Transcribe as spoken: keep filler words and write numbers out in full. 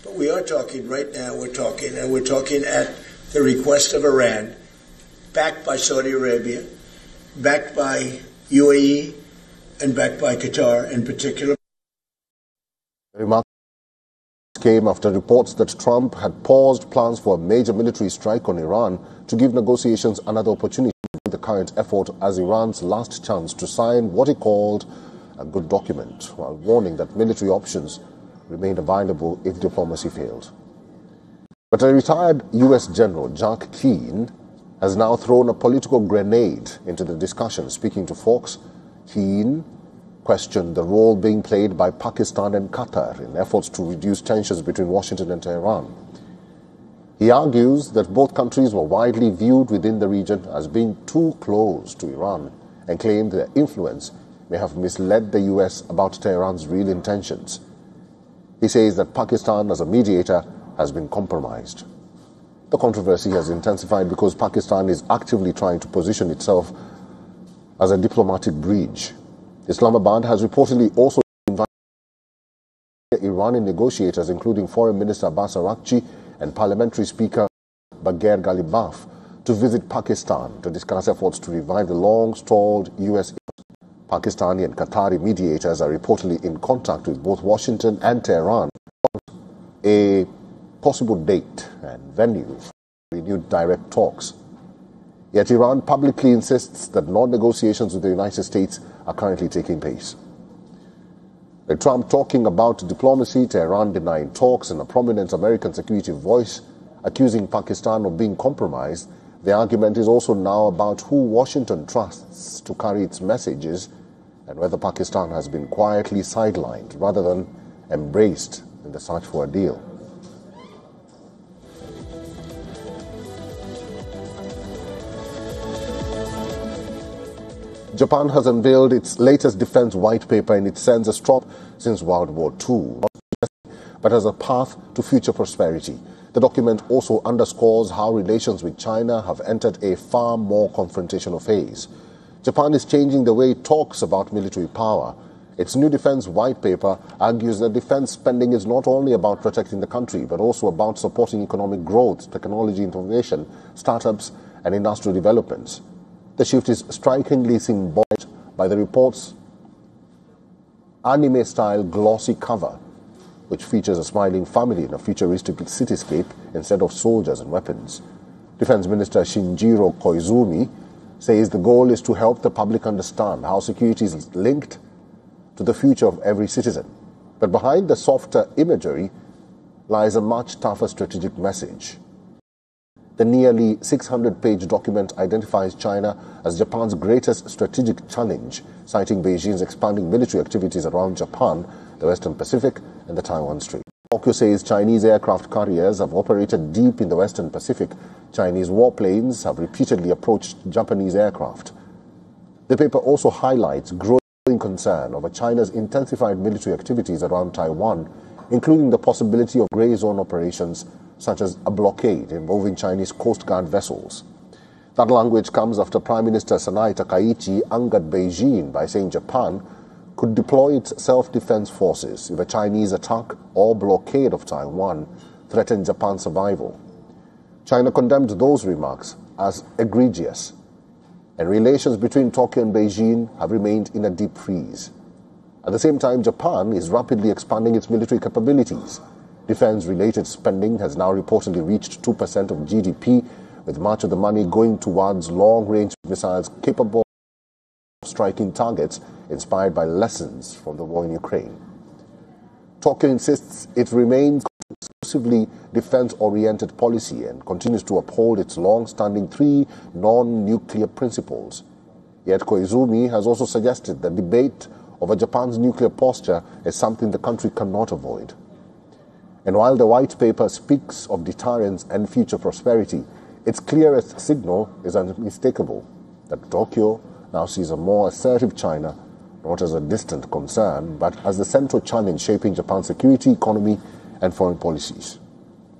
But we are talking right now, we're talking, and we're talking at the request of Iran, backed by Saudi Arabia, backed by U A E, and backed by Qatar in particular. The remarks came after reports that Trump had paused plans for a major military strike on Iran to give negotiations another opportunity in the current effort as Iran's last chance to sign what he called a good document, while warning that military options remained available if diplomacy failed. But a retired U S general, Jack Keane, has now thrown a political grenade into the discussion. Speaking to Fox, Keane questioned the role being played by Pakistan and Qatar in efforts to reduce tensions between Washington and Tehran. He argues that both countries were widely viewed within the region as being too close to Iran and claimed their influence may have misled the U S about Tehran's real intentions. He says that Pakistan, as a mediator, has been compromised. The controversy has intensified because Pakistan is actively trying to position itself as a diplomatic bridge. Islamabad has reportedly also invited Iranian negotiators, including Foreign Minister Abbas Araghchi and Parliamentary Speaker Bagher Ghalibaf, to visit Pakistan to discuss efforts to revive the long-stalled U S Pakistani and Qatari mediators are reportedly in contact with both Washington and Tehran about a possible date and venue for renewed direct talks. Yet Iran publicly insists that non-negotiations with the United States are currently taking place. With Trump talking about diplomacy, Tehran denying talks, and a prominent American security voice accusing Pakistan of being compromised, the argument is also now about who Washington trusts to carry its messages and whether Pakistan has been quietly sidelined rather than embraced in the search for a deal. Japan has unveiled its latest defense white paper, and it sends a strong since World War Two, but as a path to future prosperity. The document also underscores how relations with China have entered a far more confrontational phase. Japan is changing the way it talks about military power. Its new defense white paper argues that defense spending is not only about protecting the country, but also about supporting economic growth, technology innovation, startups, and industrial developments. The shift is strikingly symbolized by the report's anime-style glossy cover, which features a smiling family in a futuristic cityscape instead of soldiers and weapons. Defense Minister Shinjiro Koizumi says the goal is to help the public understand how security is linked to the future of every citizen. But behind the softer imagery lies a much tougher strategic message. The nearly six hundred page document identifies China as Japan's greatest strategic challenge, citing Beijing's expanding military activities around Japan, the Western Pacific, and the Taiwan Strait. Tokyo says Chinese aircraft carriers have operated deep in the Western Pacific. Chinese warplanes have repeatedly approached Japanese aircraft. The paper also highlights growing concern over China's intensified military activities around Taiwan, including the possibility of gray zone operations such as a blockade involving Chinese Coast Guard vessels. That language comes after Prime Minister Sanae Takaichi angered Beijing by saying Japan could deploy its self-defense forces if a Chinese attack or blockade of Taiwan threatened Japan's survival. China condemned those remarks as egregious, and relations between Tokyo and Beijing have remained in a deep freeze. At the same time, Japan is rapidly expanding its military capabilities. Defense-related spending has now reportedly reached two percent of G D P, with much of the money going towards long-range missiles capable of striking targets inspired by lessons from the war in Ukraine. Tokyo insists it remains exclusively defense-oriented policy and continues to uphold its long-standing three non-nuclear principles. Yet Koizumi has also suggested that debate over Japan's nuclear posture is something the country cannot avoid. And while the white paper speaks of deterrence and future prosperity, its clearest signal is unmistakable, that Tokyo now sees a more assertive China not as a distant concern, but as the central challenge shaping Japan's security, economy, and foreign policies.